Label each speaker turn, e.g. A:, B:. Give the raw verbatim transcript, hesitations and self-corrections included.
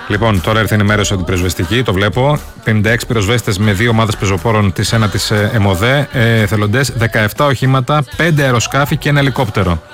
A: Λοιπόν, τώρα ήρθε η ενημέρωση από την πυροσβεστική, το βλέπω. πενήντα έξι πυροσβέστες με δύο ομάδες πεζοπόρων της ένατης ΕΜΟΔΕ, εθελοντές, δεκαεπτά οχήματα, πέντε αεροσκάφη και ένα ελικόπτερο.